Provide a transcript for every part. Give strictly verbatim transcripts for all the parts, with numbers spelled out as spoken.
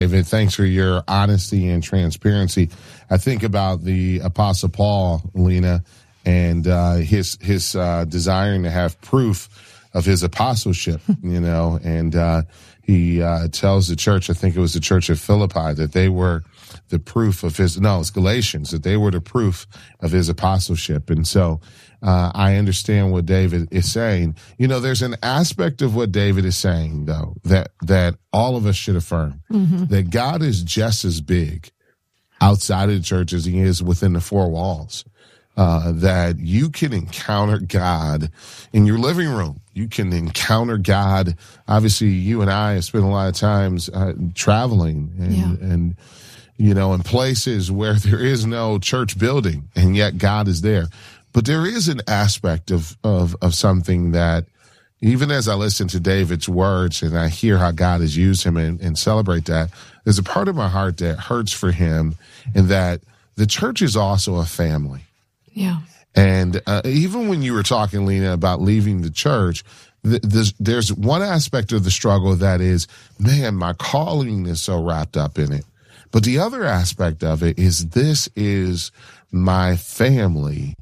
David, thanks for your honesty and transparency. I think about the Apostle Paul, Lena, and uh, his his uh, desiring to have proof of his apostleship, you know, and uh, he uh, tells the church, I think it was the church of Philippi, that they were the proof of his, no, it's Galatians, that they were the proof of his apostleship. And so uh, I understand what David is saying. You know, there's an aspect of what David is saying, though, that, that all of us should affirm, mm-hmm. that God is just as big outside of the church as he is within the four walls. Uh, that you can encounter God in your living room. You can encounter God. Obviously, you and I have spent a lot of times uh, traveling and, yeah. and, you know, in places where there is no church building, and yet God is there. But there is an aspect of, of, of something that, even as I listen to David's words and I hear how God has used him and, and celebrate that, there's a part of my heart that hurts for him, and that the church is also a family. Yeah. And uh, even when you were talking, Lena, about leaving the church, th- there's, there's one aspect of the struggle that is, man, my calling is so wrapped up in it. But the other aspect of it is, this is my family.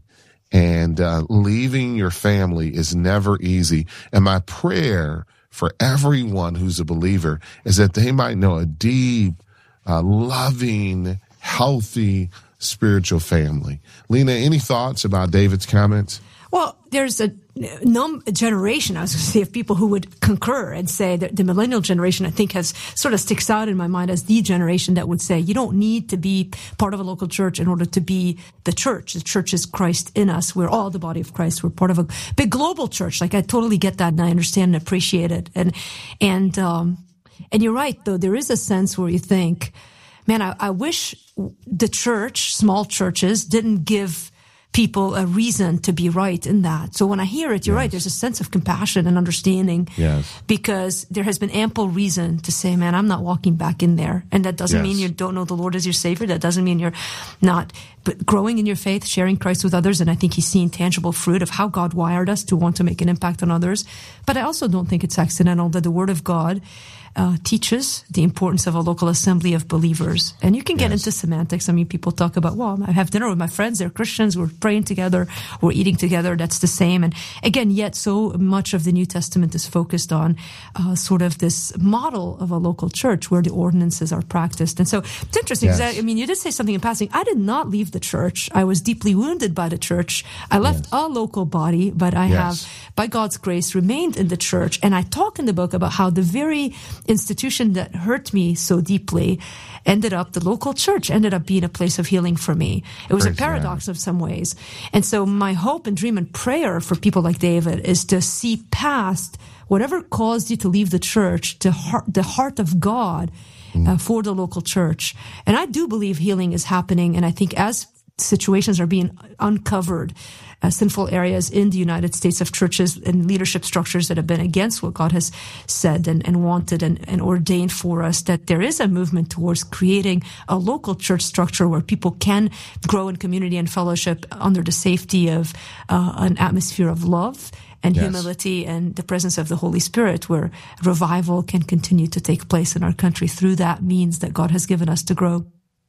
And uh, leaving your family is never easy. And my prayer for everyone who's a believer is that they might know a deep, uh, loving, healthy, spiritual family. Lena, any thoughts about David's comments? Well, there's a, num- a generation, I was going to say, of people who would concur and say that the millennial generation, I think, has sort of sticks out in my mind as the generation that would say you don't need to be part of a local church in order to be the church. The church is Christ in us. We're all the body of Christ. We're part of a big global church. Like, I totally get that, and I understand and appreciate it. And, and, um, and you're right, though. There is a sense where you think, man, I, I wish the church, small churches, didn't give people a reason to be right in that. So when I hear it, you're yes. right, there's a sense of compassion and understanding, yes. because there has been ample reason to say, man, I'm not walking back in there. And that doesn't yes. mean you don't know the Lord as your Savior. That doesn't mean you're not but growing in your faith, sharing Christ with others. And I think he's seen tangible fruit of how God wired us to want to make an impact on others. But I also don't think it's accidental that the Word of God Uh, teaches the importance of a local assembly of believers. And you can get yes. into semantics. I mean, people talk about, well, I have dinner with my friends, they're Christians, we're praying together, we're eating together, that's the same. And again, yet so much of the New Testament is focused on uh, sort of this model of a local church where the ordinances are practiced. And so it's interesting, because yes. I, I mean, you did say something in passing. I did not leave the church. I was deeply wounded by the church. I left yes. a local body, but I yes. have, by God's grace, remained in the church. And I talk in the book about how the very institution that hurt me so deeply ended up, the local church ended up being a place of healing for me. It was Praise a paradox God. Of some ways. And so my hope and dream and prayer for people like David is to see past whatever caused you to leave the church to heart, the heart of God uh, for the local church. And I do believe healing is happening. And I think as situations are being uncovered, Uh, sinful areas in the United States of churches and leadership structures that have been against what God has said and, and wanted and, and ordained for us, that there is a movement towards creating a local church structure where people can grow in community and fellowship under the safety of uh, an atmosphere of love and yes. humility and the presence of the Holy Spirit, where revival can continue to take place in our country through that means that God has given us to grow.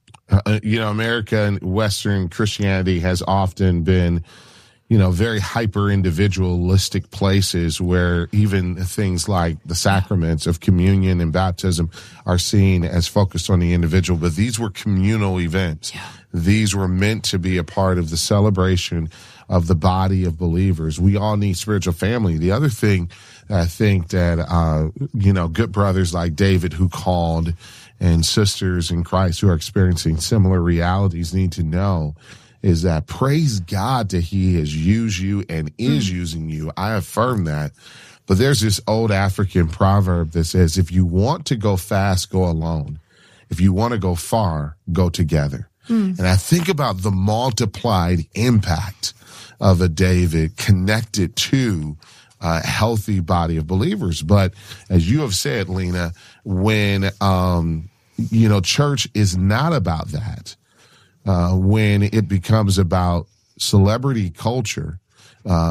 Uh, you know, America and Western Christianity has often been, you know, very hyper individualistic places where even things like the sacraments of communion and baptism are seen as focused on the individual. But these were communal events. Yeah. These were meant to be a part of the celebration of the body of believers. We all need spiritual family. The other thing I think that, uh, you know, good brothers like David who called, and sisters in Christ who are experiencing similar realities need to know is that, praise God that he has used you and is mm. using you. I affirm that. But there's this old African proverb that says, if you want to go fast, go alone. If you want to go far, go together. Mm. And I think about the multiplied impact of a David connected to a healthy body of believers. But as you have said, Lena, when, um, you know, church is not about that. Uh, when it becomes about celebrity culture, um,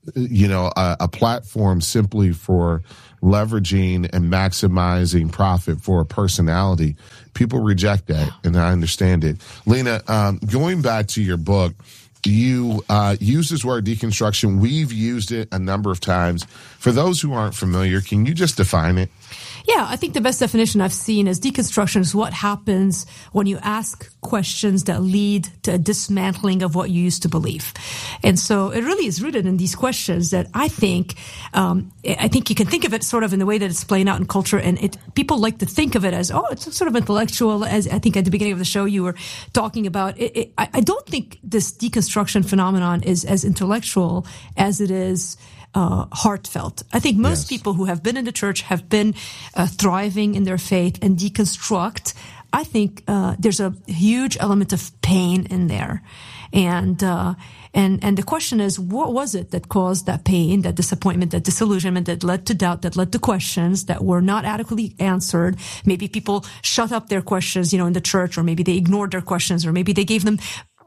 you know, a, a platform simply for leveraging and maximizing profit for a personality, people reject that, and I understand it. Lena, um, going back to your book, you uh, use this word deconstruction. We've used it a number of times. For those who aren't familiar, can you just define it? Yeah, I think the best definition I've seen is deconstruction is what happens when you ask questions that lead to a dismantling of what you used to believe. And so it really is rooted in these questions that I think, um, I think you can think of it sort of in the way that it's playing out in culture. And it, people like to think of it as, oh, it's sort of intellectual, as I think at the beginning of the show you were talking about. It, it, I, I don't think this deconstruction phenomenon is as intellectual as it is Uh, heartfelt. I think most yes. people who have been in the church have been uh, thriving in their faith, and deconstruct, I think uh, there's a huge element of pain in there. And uh, and and the question is, what was it that caused that pain, that disappointment, that disillusionment, that led to doubt, that led to questions that were not adequately answered? Maybe people shut up their questions, you know, in the church, or maybe they ignored their questions, or maybe they gave them,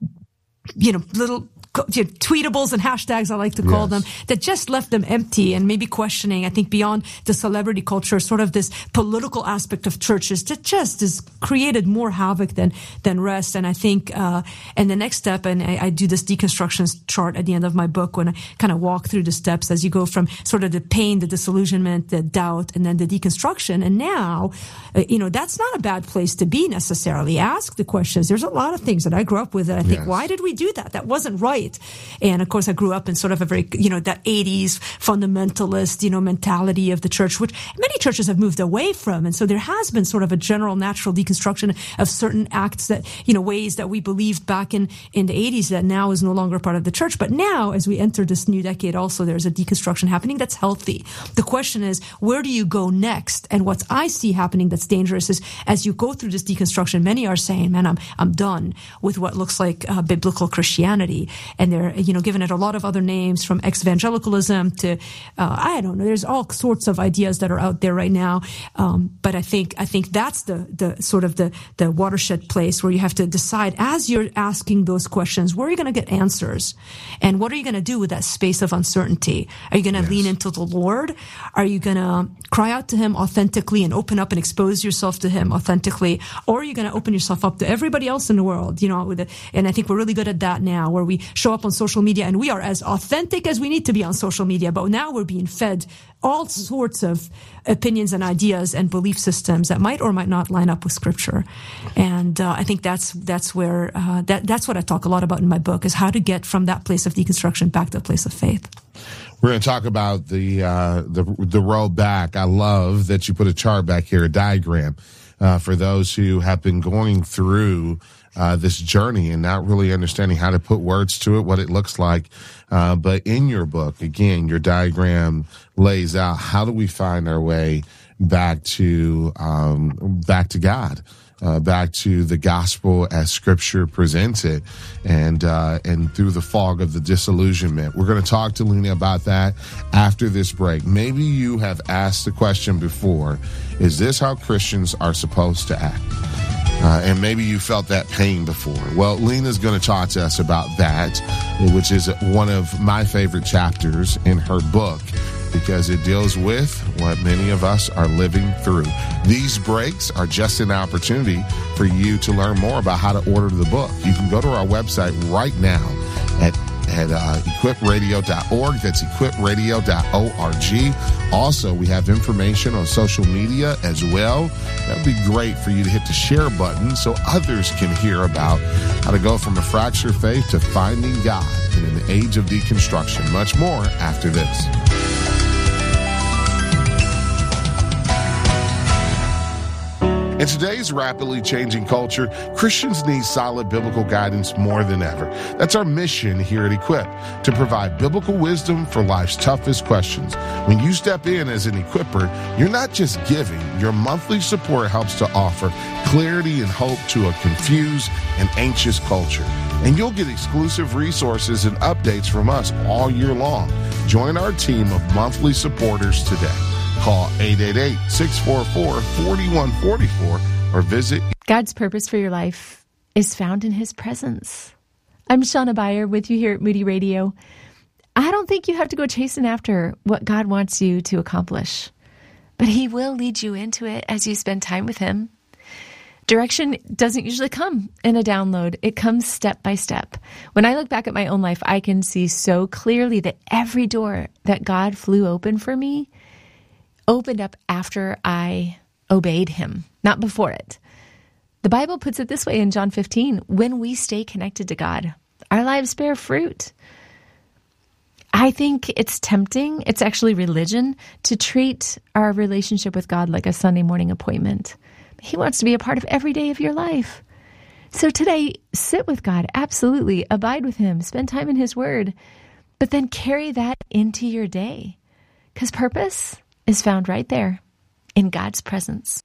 you know, little You know, tweetables and hashtags, I like to call yes. them, that just left them empty and maybe questioning. I think beyond the celebrity culture, sort of this political aspect of churches that just has created more havoc than than rest. And I think, uh, and the next step, and I, I do this deconstruction chart at the end of my book when I kind of walk through the steps as you go from sort of the pain, the disillusionment, the doubt, and then the deconstruction. And now, uh, you know, that's not a bad place to be necessarily. Ask the questions. There's a lot of things that I grew up with that I think, yes. why did we do that? That wasn't right. And of course, I grew up in sort of a very, you know, that eighties fundamentalist, you know, mentality of the church, which many churches have moved away from. And so there has been sort of a general natural deconstruction of certain acts that, you know, ways that we believed back in, in the eighties that now is no longer part of the church. But now, as we enter this new decade, also there's a deconstruction happening that's healthy. The question is, where do you go next? And what I see happening that's dangerous is as you go through this deconstruction, many are saying, man, I'm, I'm done with what looks like uh, biblical Christianity. And they're, you know, giving it a lot of other names, from evangelicalism to, uh, I don't know, there's all sorts of ideas that are out there right now. Um, but I think, I think that's the, the sort of the, the watershed place where you have to decide as you're asking those questions, where are you going to get answers? And what are you going to do with that space of uncertainty? Are you going to yes. lean into the Lord? Are you going to cry out to Him authentically and open up and expose yourself to Him authentically? Or are you going to open yourself up to everybody else in the world? You know, with the, and I think we're really good at that now, where we show up on social media and we are as authentic as we need to be on social media, but now we're being fed all sorts of opinions and ideas and belief systems that might or might not line up with Scripture. And uh, I think that's that's where uh, that that's what I talk a lot about in my book, is how to get from that place of deconstruction back to a place of faith. We're going to talk about the uh, the the road back. I love that you put a chart back here, a diagram, uh, for those who have been going through Uh, this journey and not really understanding how to put words to it, what it looks like. Uh, but in your book, again, your diagram lays out how do we find our way back to um, back to God, uh, back to the gospel as Scripture presents it, and uh, and through the fog of the disillusionment. We're going to talk to Lena about that after this break. Maybe you have asked the question before: is this how Christians are supposed to act? Uh, and maybe you felt that pain before. Well, Lena's going to talk to us about that, which is one of my favorite chapters in her book, because it deals with what many of us are living through. These breaks are just an opportunity for you to learn more about how to order the book. You can go to our website right now at at uh, equip radio dot org. That's equip radio dot org. Also, we have information on social media as well. That would be great for you to hit the share button so others can hear about how to go from a fractured faith to finding God in an age of deconstruction. Much more after this. In today's rapidly changing culture, Christians need solid biblical guidance more than ever. That's our mission here at Equip, to provide biblical wisdom for life's toughest questions. When you step in as an equipper, you're not just giving. Your monthly support helps to offer clarity and hope to a confused and anxious culture. And you'll get exclusive resources and updates from us all year long. Join our team of monthly supporters today. Call eight eight eight, six four four, four one four four or visit. God's purpose for your life is found in His presence. I'm Shauna Beyer with you here at Moody Radio. I don't think you have to go chasing after what God wants you to accomplish, but he will lead you into it as you spend time with him. Direction doesn't usually come in a download. It comes step by step. When I look back at my own life, I can see so clearly that every door that God flew open for me opened up after I obeyed him, not before it. The Bible puts it this way in John fifteen, when we stay connected to God, our lives bear fruit. I think it's tempting, it's actually religion, to treat our relationship with God like a Sunday morning appointment. He wants to be a part of every day of your life. So today, sit with God, absolutely. Abide with him, spend time in his word, but then carry that into your day. Because purpose is found right there in God's presence.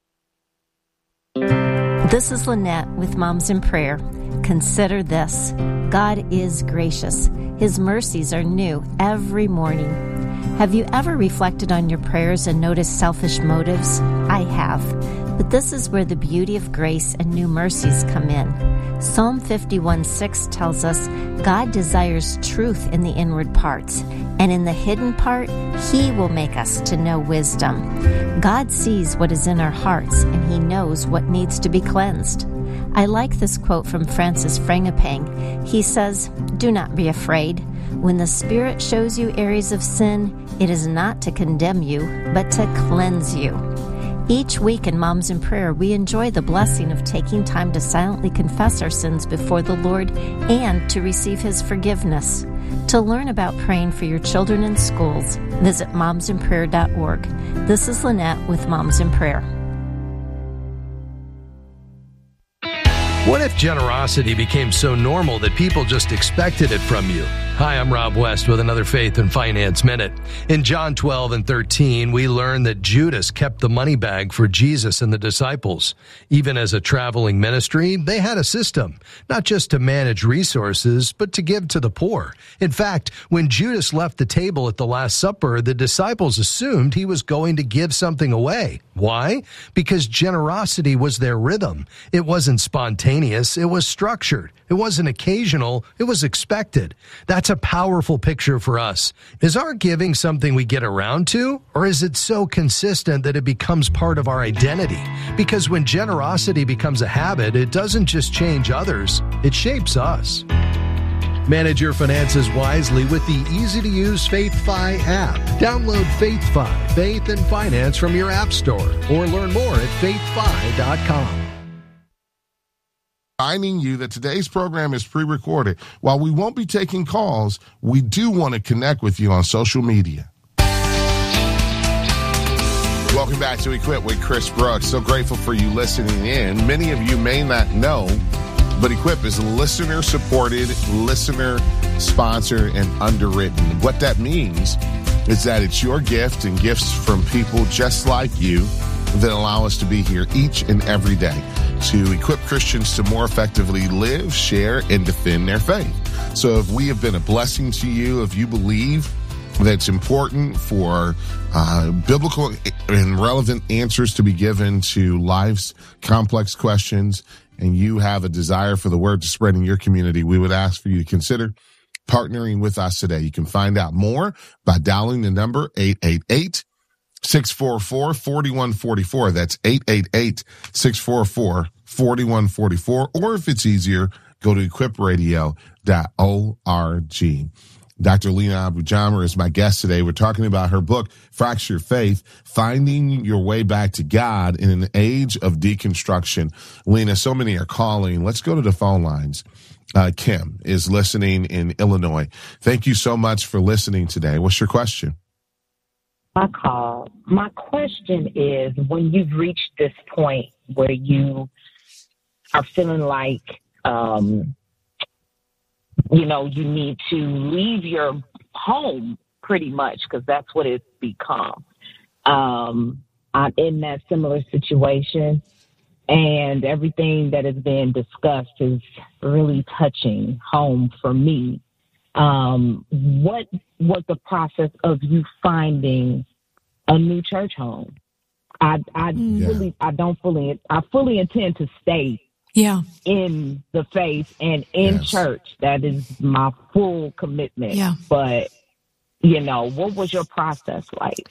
This is Lynette with Moms in Prayer. Consider this. God is gracious. His mercies are new every morning. Have you ever reflected on your prayers and noticed selfish motives? I have. But this is where the beauty of grace and new mercies come in. Psalm fifty-one six tells us God desires truth in the inward parts, and in the hidden part, he will make us to know wisdom. God sees what is in our hearts, and he knows what needs to be cleansed. I like this quote from Francis Frangipane. He says, "Do not be afraid. When the Spirit shows you areas of sin, it is not to condemn you, but to cleanse you." Each week in Moms in Prayer, we enjoy the blessing of taking time to silently confess our sins before the Lord and to receive his forgiveness. To learn about praying for your children in schools, visit moms in prayer dot org. This is Lynette with Moms in Prayer. What if generosity became so normal that people just expected it from you? Hi, I'm Rob West with another Faith and Finance Minute. In John twelve and thirteen, we learn that Judas kept the money bag for Jesus and the disciples. Even as a traveling ministry, they had a system, not just to manage resources, but to give to the poor. In fact, when Judas left the table at the Last Supper, the disciples assumed he was going to give something away. Why? Because generosity was their rhythm. It wasn't spontaneous, it was structured. It wasn't occasional, it was expected. That's a powerful picture for us. Is our giving something we get around to, or is it so consistent that it becomes part of our identity? Because when generosity becomes a habit, it doesn't just change others, it shapes us. Manage your finances wisely with the easy-to-use FaithFi app. Download FaithFi, Faith and Finance from your app store, or learn more at faith fi dot com. Reminding you that today's program is pre-recorded. While we won't be taking calls, we do want to connect with you on social media. Welcome back to Equip with Chris Brooks. So grateful for you listening in. Many of you may not know, but Equip is listener-supported, listener-sponsored, and underwritten. What that means is that it's your gift and gifts from people just like you that allow us to be here each and every day to equip Christians to more effectively live, share, and defend their faith. So if we have been a blessing to you, if you believe that it's important for uh, biblical and relevant answers to be given to life's complex questions, and you have a desire for the word to spread in your community, we would ask for you to consider partnering with us today. You can find out more by dialing the number eight eight eight, six four four, four one four four. That's eight eight eight, six four four, four one four four. Or if it's easier, go to equip radio dot org. Doctor Lena Abu-Jamer is my guest today. We're talking about her book, Fracture Faith, Finding Your Way Back to God in an Age of Deconstruction. Lena, so many are calling. Let's go to the phone lines. Uh, Kim is listening in Illinois. Thank you so much for listening today. What's your question? My call. My question is, when you've reached this point where you are feeling like, um, you know, you need to leave your home pretty much, because that's what it's become. Um, I'm in that similar situation, and everything that has been discussed is really touching home for me. Um, what was the process of you finding a new church home? I, I Yeah. really, I don't fully, I fully intend to stay Yeah. in the faith and in Yes. church. That is my full commitment. Yeah. But you know, what was your process like?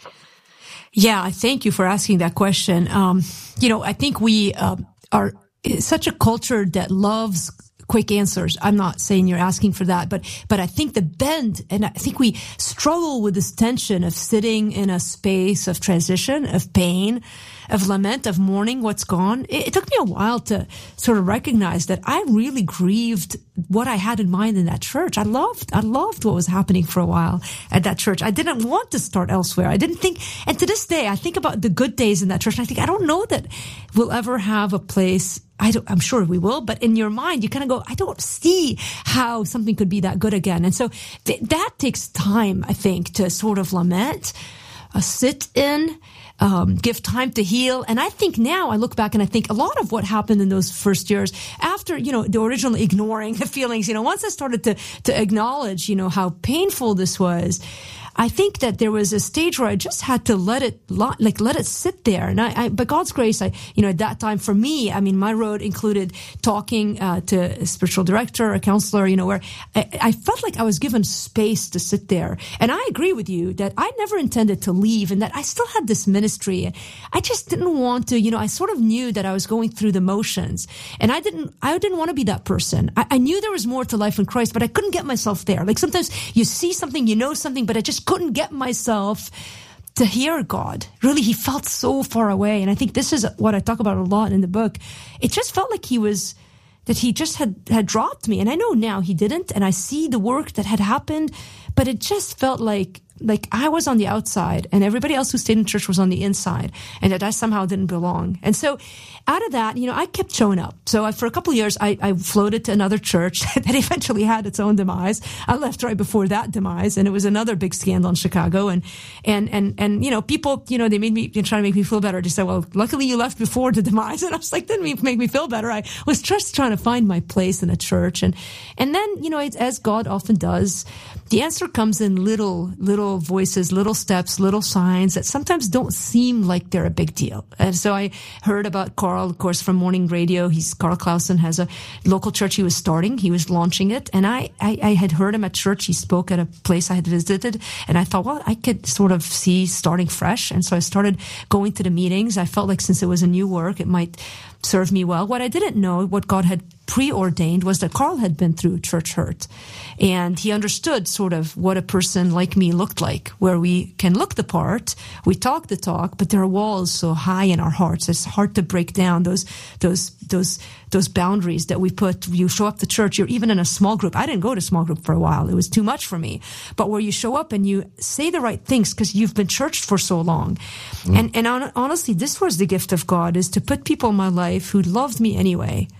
Yeah, I thank you for asking that question. Um, you know, I think we uh, are such a culture that loves quick answers. I'm not saying you're asking for that, but but I think the bend, and I think we struggle with this tension of sitting in a space of transition, of pain, of lament, of mourning what's gone. It, it took me a while to sort of recognize that I really grieved what I had in mind in that church. I loved, I loved what was happening for a while at that church. I didn't want to start elsewhere. I didn't think, and to this day, I think about the good days in that church, and I think, I don't know that we'll ever have a place. I don't, I'm sure we will, but in your mind, you kind of go, I don't see how something could be that good again. And so th- that takes time, I think, to sort of lament, uh, sit in, um, give time to heal. And I think now I look back and I think a lot of what happened in those first years after, you know, the original ignoring the feelings, you know, once I started to, to acknowledge, you know, how painful this was, I think that there was a stage where I just had to let it, like, let it sit there. And I, I by God's grace, I, you know, at that time for me, I mean, my road included talking uh, to a spiritual director, a counselor, you know, where I, I felt like I was given space to sit there. And I agree with you that I never intended to leave and that I still had this ministry. I just didn't want to, you know, I sort of knew that I was going through the motions, and I didn't, I didn't want to be that person. I, I knew there was more to life in Christ, but I couldn't get myself there. Like sometimes you see something, you know something, but I just couldn't get myself to hear God. Really, he felt so far away. And I think this is what I talk about a lot in the book. It just felt like he was, that he just had, had dropped me. And I know now he didn't. And I see the work that had happened, but it just felt like, like I was on the outside and everybody else who stayed in church was on the inside, and that I somehow didn't belong. And so out of that, you know, I kept showing up. So I, for a couple of years, I, I floated to another church that eventually had its own demise. I left right before that demise, and it was another big scandal in Chicago. And, and, and, and, you know, people, you know, they made me, you know, trying to make me feel better. They said, well, luckily you left before the demise. And I was like, didn't make me feel better. I was just trying to find my place in a church. And, and then, you know, it's, as God often does, the answer comes in little, little voices, little steps, little signs that sometimes don't seem like they're a big deal. And so I heard about Carl, of course, from morning radio. He's Carl Clausen has a local church he was starting. He was launching it. And I, I, I had heard him at church. He spoke at a place I had visited. And I thought, well, I could sort of see starting fresh. And so I started going to the meetings. I felt like since it was a new work, it might serve me well. What I didn't know, what God had preordained, was that Carl had been through church hurt. And he understood sort of what a person like me looked like, where we can look the part, we talk the talk, but there are walls so high in our hearts. It's hard to break down those, those, those, those boundaries that we put. You show up to church, you're even in a small group. I didn't go to small group for a while. It was too much for me. But where you show up and you say the right things because you've been churched for so long. Mm. And, and on, honestly, this was the gift of God, is to put people in my life who loved me anyway.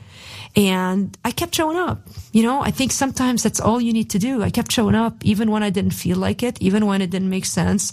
And I kept showing up. You know, I think sometimes that's all you need to do. I kept showing up even when I didn't feel like it, even when it didn't make sense.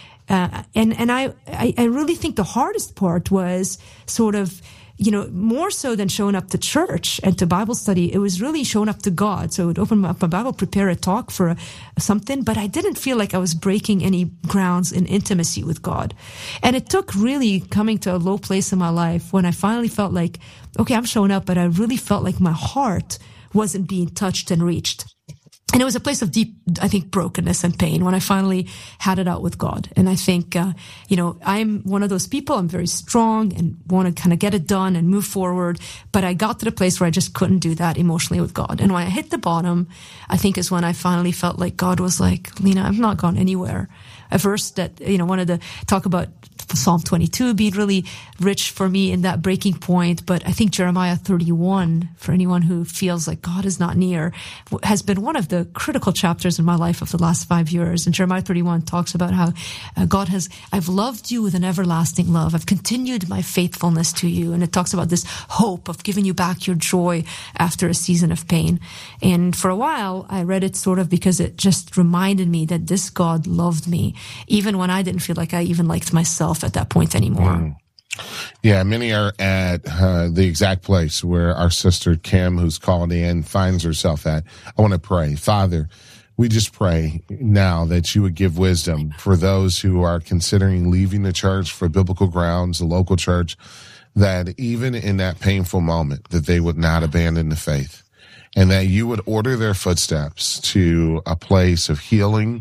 Uh, and, and I, I, I really think the hardest part was sort of, you know, more so than showing up to church and to Bible study, it was really showing up to God. So I would open up my Bible, prepare a talk for a, something, but I didn't feel like I was breaking any grounds in intimacy with God. And it took really coming to a low place in my life when I finally felt like, okay, I'm showing up, but I really felt like my heart wasn't being touched and reached. And it was a place of deep, I think, brokenness and pain when I finally had it out with God. And I think, uh, you know, I'm one of those people. I'm very strong and want to kind of get it done and move forward. But I got to the place where I just couldn't do that emotionally with God. And when I hit the bottom, I think is when I finally felt like God was like, Lena, I've not gone anywhere. A verse that, you know, wanted to talk about Psalm twenty-two being really rich for me in that breaking point. But I think Jeremiah thirty-one, for anyone who feels like God is not near, has been one of the critical chapters in my life of the last five years. And Jeremiah thirty-one talks about how uh, God has, I've loved you with an everlasting love. I've continued my faithfulness to you. And it talks about this hope of giving you back your joy after a season of pain. And for a while, I read it sort of because it just reminded me that this God loved me, even when I didn't feel like I even liked myself at that point anymore. Mm. Yeah, many are at uh, the exact place where our sister Kim, who's called in, finds herself at. I want to pray. Father, we just pray now that you would give wisdom for those who are considering leaving the church for biblical grounds, a local church, that even in that painful moment, that they would not abandon the faith, and that you would order their footsteps to a place of healing,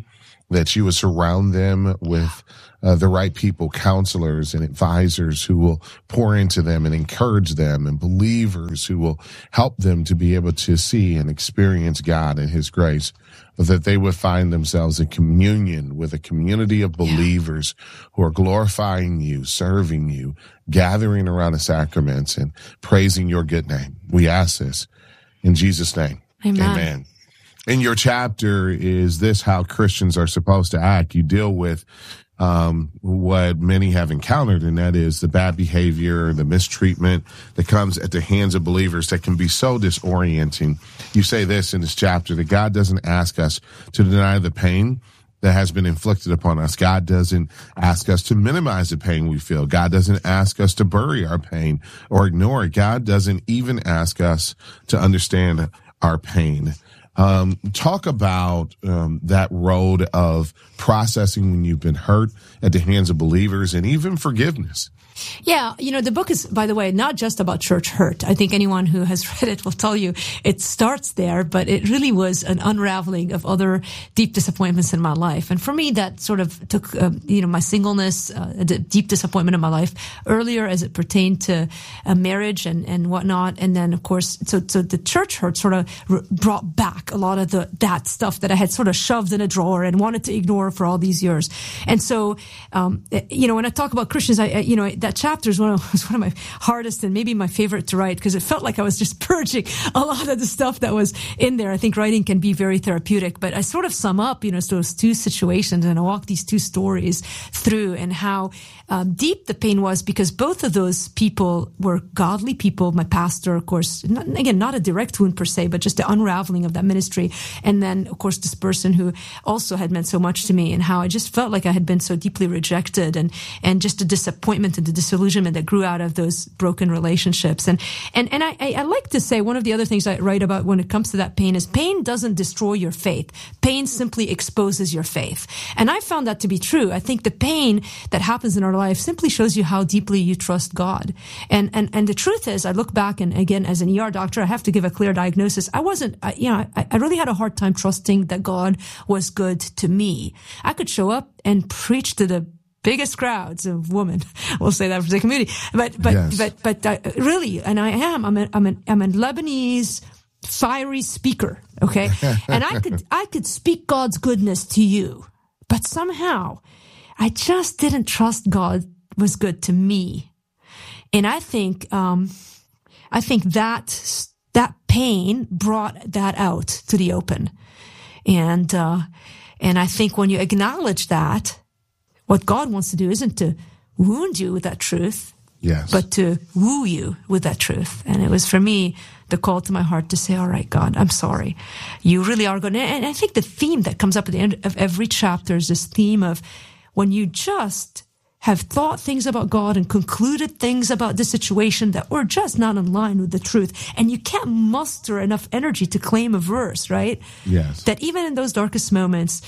that you would surround them with uh, the right people, counselors and advisors who will pour into them and encourage them, and believers who will help them to be able to see and experience God and his grace, that they would find themselves in communion with a community of believers yeah. who are glorifying you, serving you, gathering around the sacraments and praising your good name. We ask this in Jesus' name. Amen. Amen. In your chapter, Is This How Christians Are Supposed to Act? You deal with um what many have encountered, and that is the bad behavior, the mistreatment that comes at the hands of believers that can be so disorienting. You say this in this chapter, that God doesn't ask us to deny the pain that has been inflicted upon us. God doesn't ask us to minimize the pain we feel. God doesn't ask us to bury our pain or ignore it. God doesn't even ask us to understand our pain. Um, talk about um, that road of processing when you've been hurt at the hands of believers, and even forgiveness. Yeah, you know, the book is, by the way, not just about church hurt. I think anyone who has read it will tell you it starts there, but it really was an unraveling of other deep disappointments in my life. And for me, that sort of took, uh, you know, my singleness, uh, a deep disappointment in my life earlier as it pertained to uh, marriage and, and whatnot. And then, of course, so, so the church hurt sort of r- brought back a lot of the, that stuff that I had sort of shoved in a drawer and wanted to ignore for all these years. And so, um, you know, when I talk about Christians, I, I you know, that chapter is one of, was one of my hardest and maybe my favorite to write, because it felt like I was just purging a lot of the stuff that was in there. I think writing can be very therapeutic, but I sort of sum up, you know, those two situations, and I walk these two stories through, and how um, deep the pain was, because both of those people were godly people. My pastor, of course, not, again, not a direct wound per se, but just the unraveling of that ministry. And then, of course, this person who also had meant so much to me, and how I just felt like I had been so deeply rejected, and, and just the disappointment and the disillusionment that grew out of those broken relationships. And, and, and I, I like to say, one of the other things I write about when it comes to that pain is, pain doesn't destroy your faith. Pain simply exposes your faith. And I found that to be true. I think the pain that happens in our life simply shows you how deeply you trust God. And, and, and the truth is, I look back, and again, as an E R doctor, I have to give a clear diagnosis. I wasn't, I, you know, I, I really had a hard time trusting that God was good to me. I could show up and preach to the biggest crowds of women. We'll say that for the community. But, but, yes. but, but, uh, really, and I am, I'm a, I'm a, I'm a Lebanese fiery speaker. Okay. And I could, I could speak God's goodness to you, but somehow I just didn't trust God was good to me. And I think, um, I think that, that pain brought that out to the open. And, uh, and I think when you acknowledge that, what God wants to do isn't to wound you with that truth, yes, but to woo you with that truth. And it was, for me, the call to my heart to say, all right, God, I'm sorry. You really are going to, and I think the theme that comes up at the end of every chapter is this theme of, when you just have thought things about God and concluded things about the situation that were just not in line with the truth, and you can't muster enough energy to claim a verse, right? Yes. That even in those darkest moments,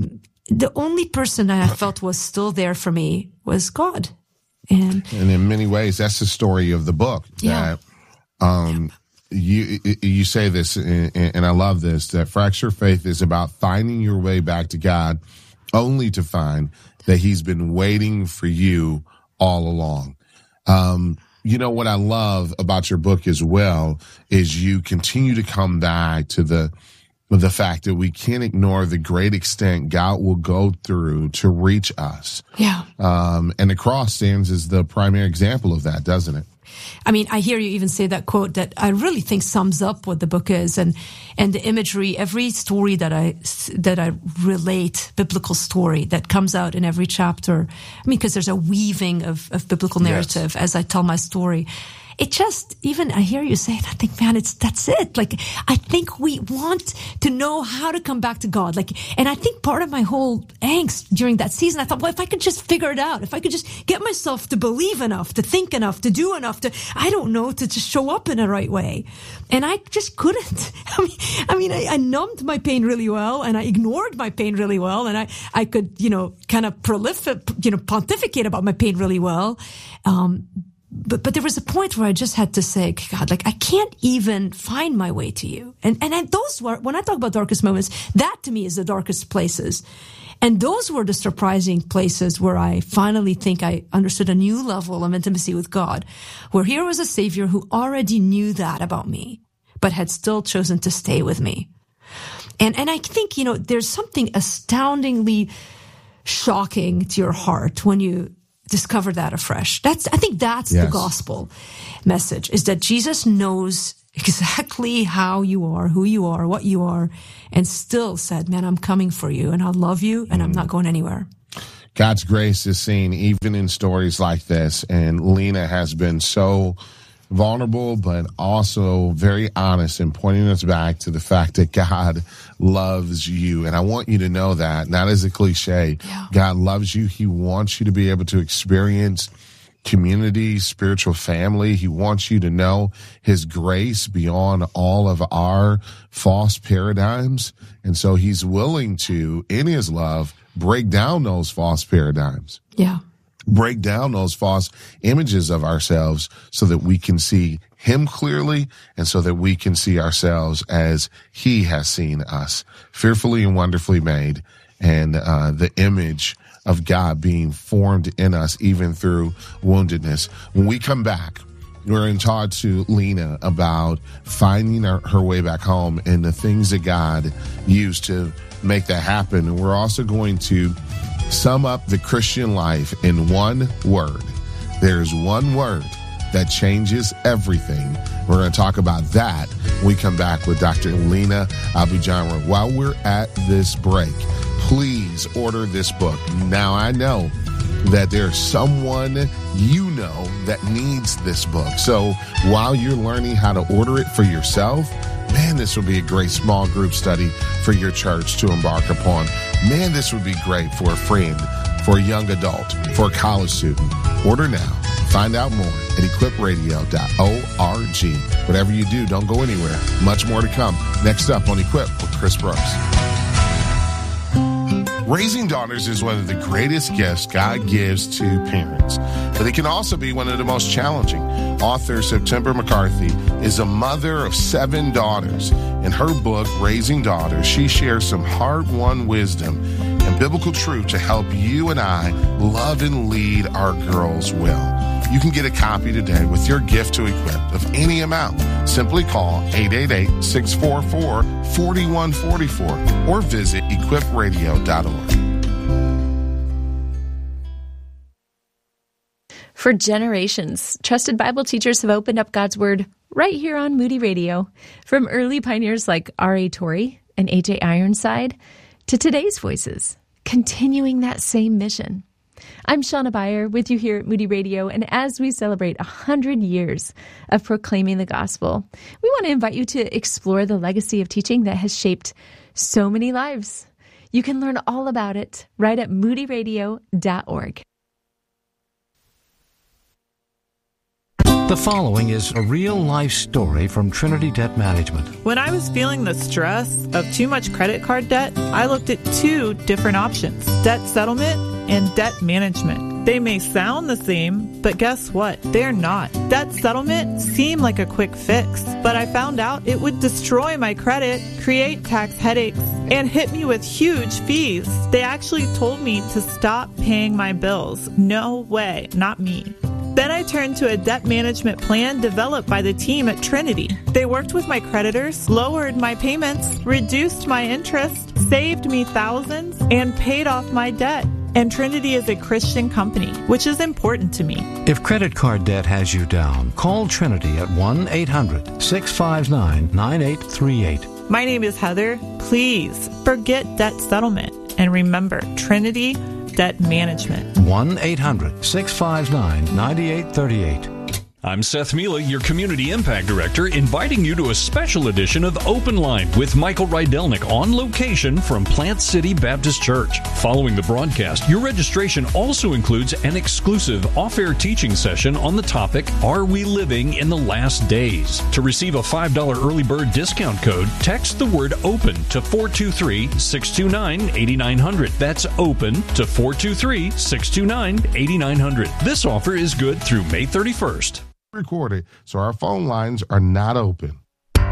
the only person that I felt was still there for me was God. And, and in many ways, that's the story of the book. Yeah. That, um, you, you say this, and, and I love this, that fractured faith is about finding your way back to God, only to find that he's been waiting for you all along. Um, you know, what I love about your book as well is you continue to come back to the, the fact that we can't ignore the great extent God will go through to reach us. Yeah. Um, and the cross stands as the primary example of that, doesn't it? I mean, I hear you even say that quote that I really think sums up what the book is, and, and the imagery, every story that I, that I relate, biblical story that comes out in every chapter. I mean, because there's a weaving of, of biblical narrative, yes, as I tell my story. It just, even I hear you say it, I think, man, it's, that's it. Like, I think we want to know how to come back to God. Like, and I think part of my whole angst during that season, I thought, well, if I could just figure it out, if I could just get myself to believe enough, to think enough, to do enough, to, I don't know, to just show up in the right way. And I just couldn't. I mean, I mean, I, I numbed my pain really well, and I ignored my pain really well, and I, I could, you know, kind of prolific, you know, pontificate about my pain really well. Um, but, but there was a point where I just had to say, God, like, I can't even find my way to you. And, and I, those were, when I talk about darkest moments, that to me is the darkest places. And those were the surprising places where I finally think I understood a new level of intimacy with God, where here was a Savior who already knew that about me, but had still chosen to stay with me. And, and I think, you know, there's something astoundingly shocking to your heart when you discover that afresh. That's, I think that's yes. the gospel message, is that Jesus knows exactly how you are, who you are, what you are, and still said, man, I'm coming for you, and I love you, and mm. I'm not going anywhere. God's grace is seen even in stories like this, and Lena has been so vulnerable, but also very honest in pointing us back to the fact that God loves you. And I want you to know that, not as a cliche. Yeah. God loves you. He wants you to be able to experience community, spiritual family. He wants you to know his grace beyond all of our false paradigms. And so he's willing to, in his love, break down those false paradigms. Yeah. Break down those false images of ourselves so that we can see him clearly and so that we can see ourselves as he has seen us, fearfully and wonderfully made, and uh, the image of God being formed in us even through woundedness. When we come back, we're going to talk to Lena about finding her, her way back home and the things that God used to make that happen. And we're also going to sum up the Christian life in one word. There's one word that changes everything. We're going to talk about that when we come back with Doctor Lena Abujamra. While we're at this break, please order this book. Now, I know that there's someone you know that needs this book. So while you're learning how to order it for yourself, man, this would be a great small group study for your church to embark upon. Man, this would be great for a friend, for a young adult, for a college student. Order now. Find out more at equip radio dot org. Whatever you do, don't go anywhere. Much more to come. Next up on Equip with Chris Brooks. Raising daughters is one of the greatest gifts God gives to parents, but it can also be one of the most challenging. Author September McCarthy is a mother of seven daughters. In her book, Raising Daughters, she shares some hard-won wisdom and biblical truth to help you and I love and lead our girls well. You can get a copy today with your gift to Equip of any amount. Simply call eight eight eight, six four four, four one four four or visit equip radio dot org. For generations, trusted Bible teachers have opened up God's Word right here on Moody Radio. From early pioneers like R A Torrey and A J Ironside to today's voices, continuing that same mission. I'm Shauna Beyer with you here at Moody Radio, and as we celebrate one hundred years of proclaiming the gospel, we want to invite you to explore the legacy of teaching that has shaped so many lives. You can learn all about it right at moody radio dot org. The following is a real-life story from Trinity Debt Management. When I was feeling the stress of too much credit card debt, I looked at two different options: debt settlement and debt management. They may sound the same, but guess what? They're not. Debt settlement seemed like a quick fix, but I found out it would destroy my credit, create tax headaches, and hit me with huge fees. They actually told me to stop paying my bills. No way, not me. Then I turned to a debt management plan developed by the team at Trinity. They worked with my creditors, lowered my payments, reduced my interest, saved me thousands, and paid off my debt. And Trinity is a Christian company, which is important to me. If credit card debt has you down, call Trinity at one eight hundred, six five nine, nine eight three eight. My name is Heather. Please forget debt settlement and remember Trinity Debt Management. one eight hundred, six five nine, nine eight three eight. I'm Seth Mila, your Community Impact Director, inviting you to a special edition of Open Line with Michael Rydelnik on location from Plant City Baptist Church. Following the broadcast, your registration also includes an exclusive off-air teaching session on the topic, Are We Living in the Last Days? To receive a five dollars early bird discount code, text the word OPEN to four two three, six two nine, eight nine zero zero. That's OPEN to four two three, six two nine, eight nine zero zero. This offer is good through May thirty-first. Recorded, so our phone lines are not open.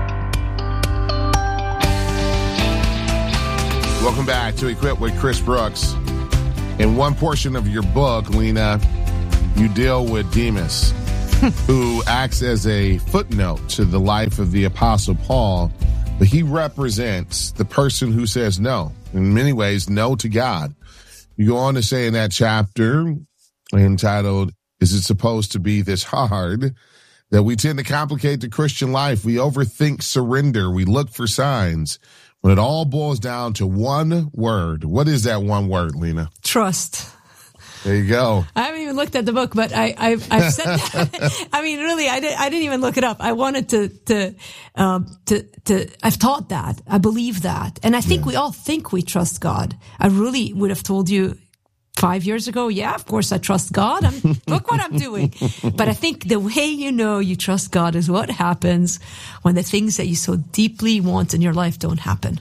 Welcome back to Equip with Chris Brooks. In one portion of your book, Lena, you deal with Demas, who acts as a footnote to the life of the Apostle Paul, but he represents the person who says no, in many ways, no to God. You go on to say in that chapter entitled, Is it supposed to be this hard? That we tend to complicate the Christian life. We overthink surrender. We look for signs. When it all boils down to one word. What is that one word, Lena? Trust. There you go. I haven't even looked at the book, but I, I've, I've said that. I mean, really, I, did, I didn't even look it up. I wanted to, to, um, to, to, I've taught that. I believe that. And I think yeah. we all think we trust God. I really would have told you five years ago, yeah, of course I trust God. I'm, look what I'm doing. But I think the way you know you trust God is what happens when the things that you so deeply want in your life don't happen.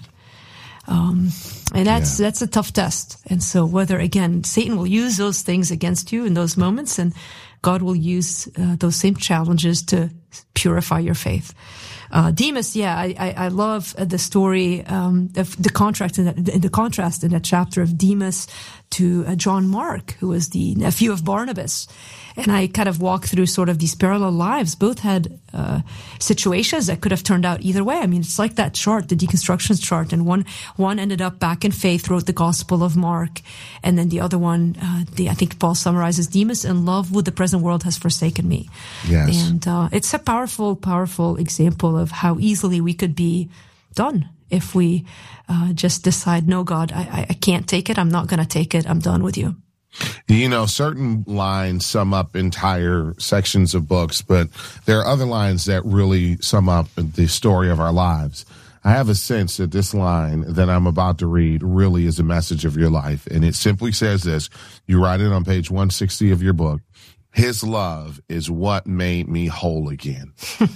Um, and that's, yeah. that's a tough test. And so whether, again, Satan will use those things against you in those moments, and God will use uh, those same challenges to purify your faith. Uh, Demas, yeah, I, I, I love the story, um, of the contrast in that, the contrast in that chapter of Demas to uh, John Mark, who was the nephew of Barnabas. And I kind of walk through sort of these parallel lives. Both had uh, situations that could have turned out either way. I mean, it's like that chart, the deconstruction chart. And one one ended up back in faith, wrote the Gospel of Mark. And then the other one, uh, the, I think Paul summarizes, Demas, in love with the present world has forsaken me. Yes. And uh, it's a powerful, powerful example of how easily we could be done if we uh, just decide, no, God, I, I can't take it. I'm not going to take it. I'm done with you. You know, certain lines sum up entire sections of books, but there are other lines that really sum up the story of our lives. I have a sense that this line that I'm about to read really is a message of your life. And it simply says this. You write it on page one sixty of your book. His love is what made me whole again.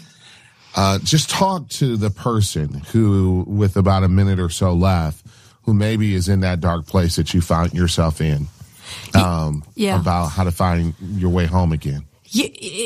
uh, just talk to the person who, with about a minute or so left, who maybe is in that dark place that you found yourself in. Um, yeah. about how to find your way home again. Yeah,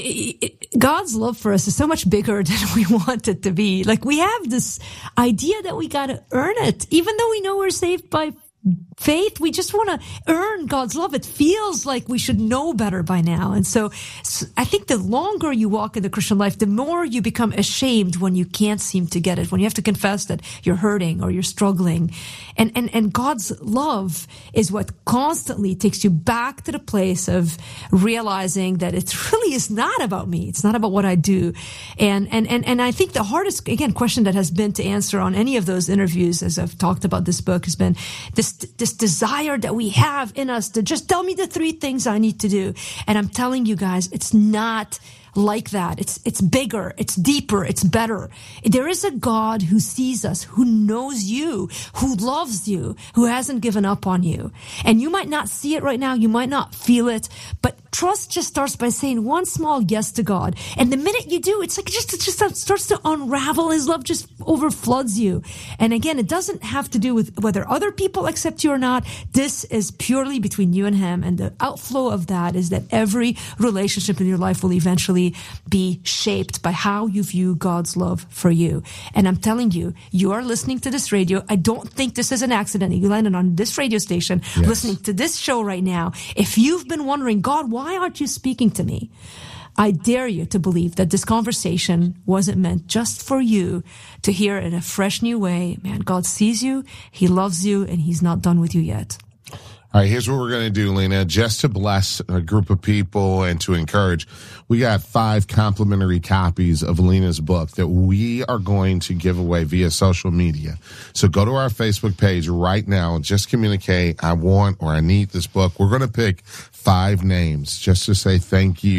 God's love for us is so much bigger than we want it to be. Like, we have this idea that we got to earn it, even though we know we're saved by faith. We just want to earn God's love. It feels like we should know better by now. And so, so I think the longer you walk in the Christian life, the more you become ashamed when you can't seem to get it, when you have to confess that you're hurting or you're struggling. And, and, and God's love is what constantly takes you back to the place of realizing that it really is not about me. It's not about what I do. And, and, and, and I think the hardest, again, question that has been to answer on any of those interviews, as I've talked about this book, has been this this desire that we have in us to just tell me the three things I need to do. And I'm telling you guys, it's not like that. It's, it's bigger, it's deeper, it's better. There is a God who sees us, who knows you, who loves you, who hasn't given up on you. And you might not see it right now, you might not feel it, but trust just starts by saying one small yes to God. And the minute you do, it's like it just, it just starts to unravel. His love just overfloods you. And again, it doesn't have to do with whether other people accept you or not. This is purely between you and him. And the outflow of that is that every relationship in your life will eventually be shaped by how you view God's love for you. And I'm telling you, you are listening to this radio. I don't think this is an accident. You landed on this radio station, yes, listening to this show right now. If you've been wondering, God, why aren't you speaking to me? I dare you to believe that this conversation wasn't meant just for you to hear in a fresh new way. Man, God sees you, he loves you, and he's not done with you yet. All right, here's what we're going to do, Lena. Just to bless a group of people and to encourage, we got five complimentary copies of Lena's book that we are going to give away via social media. So go to our Facebook page right now and just communicate, I want or I need this book. We're going to pick five names just to say thank you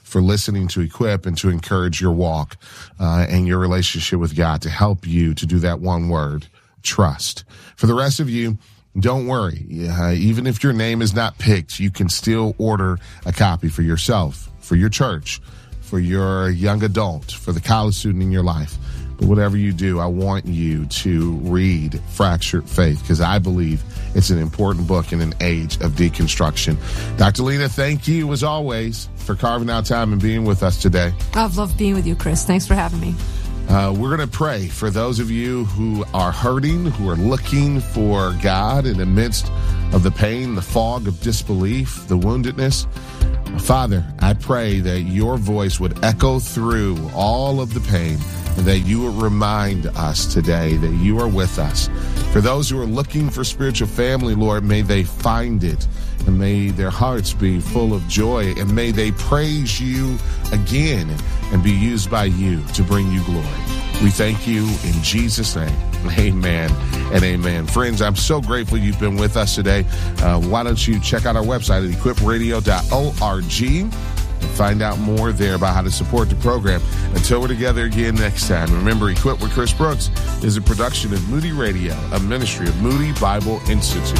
for listening to Equip and to encourage your walk uh, and your relationship with God, to help you to do that one word, trust. For the rest of you, don't worry. Uh, even if your name is not picked, you can still order a copy for yourself, for your church, for your young adult, for the college student in your life. But whatever you do, I want you to read Fractured Faith, because I believe it's an important book in an age of deconstruction. Doctor Lena, thank you, as always, for carving out time and being with us today. I've loved being with you, Chris. Thanks for having me. Uh, we're going to pray for those of you who are hurting, who are looking for God in the midst of the pain, the fog of disbelief, the woundedness. Father, I pray that your voice would echo through all of the pain, and that you would remind us today that you are with us. For those who are looking for spiritual family, Lord, may they find it, and may their hearts be full of joy, and may they praise you again and be used by you to bring you glory. We thank you in Jesus' name. Amen and amen. Friends, I'm so grateful you've been with us today. Uh, why don't you check out our website at equip radio dot org and find out more there about how to support the program. Until we're together again next time, remember, Equip with Chris Brooks is a production of Moody Radio, a ministry of Moody Bible Institute.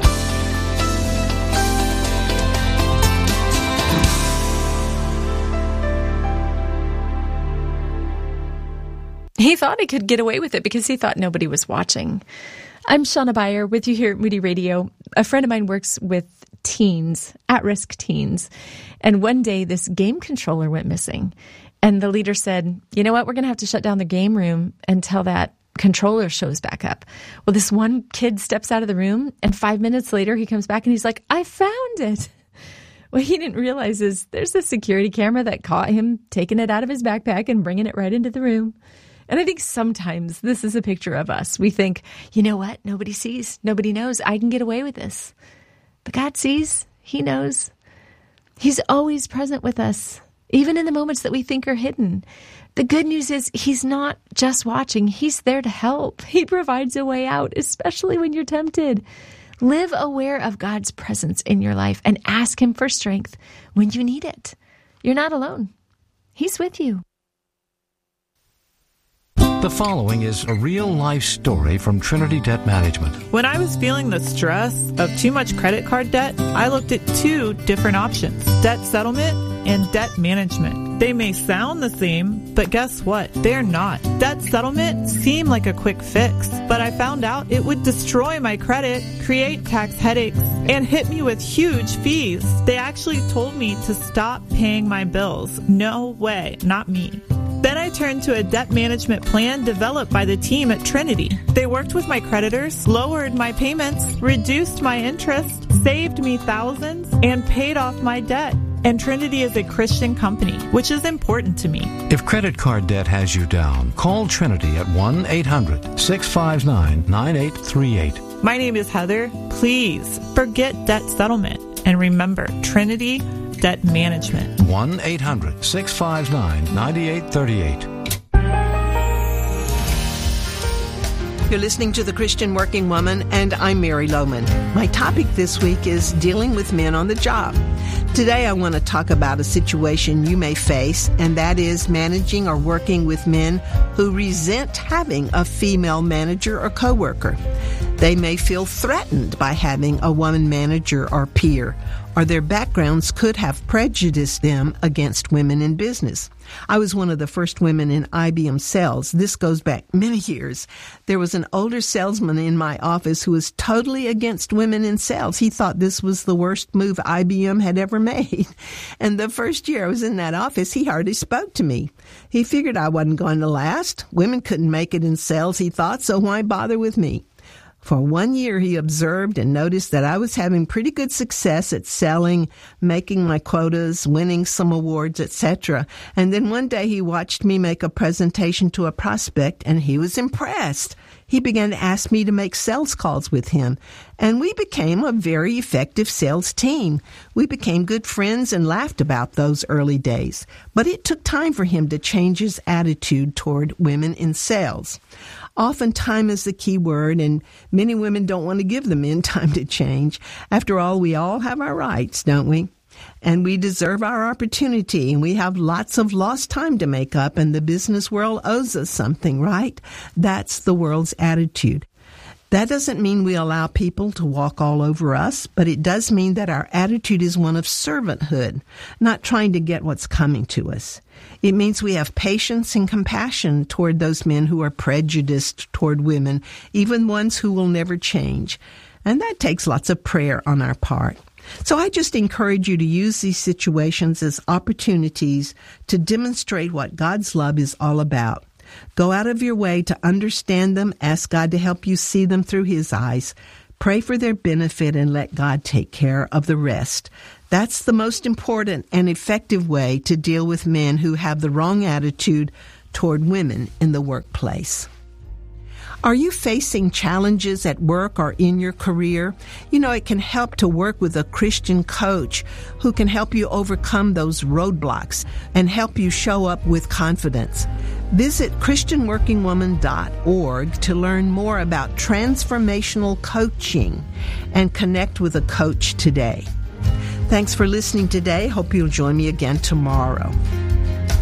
He thought he could get away with it because he thought nobody was watching. I'm Shauna Beyer with you here at Moody Radio. A friend of mine works with teens, at-risk teens, and one day this game controller went missing. And the leader said, you know what, we're going to have to shut down the game room until that controller shows back up. Well, this one kid steps out of the room, and five minutes later he comes back and he's like, I found it. What he didn't realize is there's a security camera that caught him taking it out of his backpack and bringing it right into the room. And I think sometimes this is a picture of us. We think, you know what? Nobody sees. Nobody knows. I can get away with this. But God sees. He knows. He's always present with us, even in the moments that we think are hidden. The good news is he's not just watching. He's there to help. He provides a way out, especially when you're tempted. Live aware of God's presence in your life and ask him for strength when you need it. You're not alone. He's with you. The following is a real-life story from Trinity Debt Management. When I was feeling the stress of too much credit card debt, I looked at two different options, debt settlement and debt management. They may sound the same, but guess what? They're not. Debt settlement seemed like a quick fix, but I found out it would destroy my credit, create tax headaches, and hit me with huge fees. They actually told me to stop paying my bills. No way, not me. Then I turned to a debt management plan developed by the team at Trinity. They worked with my creditors, lowered my payments, reduced my interest, saved me thousands, and paid off my debt. And Trinity is a Christian company, which is important to me. If credit card debt has you down, call Trinity at one eight hundred six five nine nine eight three eight. My name is Heather. Please forget debt settlement. And remember, Trinity Debt Management. one eight hundred six five nine nine eight three eight. You're listening to The Christian Working Woman, and I'm Mary Lohman. My topic this week is dealing with men on the job. Today I want to talk about a situation you may face, and that is managing or working with men who resent having a female manager or coworker. They may feel threatened by having a woman manager or peer, or their backgrounds could have prejudiced them against women in business. I was one of the first women in I B M sales. This goes back many years. There was an older salesman in my office who was totally against women in sales. He thought this was the worst move I B M had ever made. And the first year I was in that office, he hardly spoke to me. He figured I wasn't going to last. Women couldn't make it in sales, he thought, so why bother with me? For one year, he observed and noticed that I was having pretty good success at selling, making my quotas, winning some awards, et cetera. And then one day he watched me make a presentation to a prospect, and he was impressed. He began to ask me to make sales calls with him, and we became a very effective sales team. We became good friends and laughed about those early days. But it took time for him to change his attitude toward women in sales. Often time is the key word, and many women don't want to give the men time to change. After all, we all have our rights, don't we? And we deserve our opportunity, and we have lots of lost time to make up, and the business world owes us something, right? That's the world's attitude. That doesn't mean we allow people to walk all over us, but it does mean that our attitude is one of servanthood, not trying to get what's coming to us. It means we have patience and compassion toward those men who are prejudiced toward women, even ones who will never change. And that takes lots of prayer on our part. So I just encourage you to use these situations as opportunities to demonstrate what God's love is all about. Go out of your way to understand them. Ask God to help you see them through His eyes. Pray for their benefit and let God take care of the rest. That's the most important and effective way to deal with men who have the wrong attitude toward women in the workplace. Are you facing challenges at work or in your career? You know, it can help to work with a Christian coach who can help you overcome those roadblocks and help you show up with confidence. Visit Christian Working Woman dot org to learn more about transformational coaching and connect with a coach today. Thanks for listening today. Hope you'll join me again tomorrow.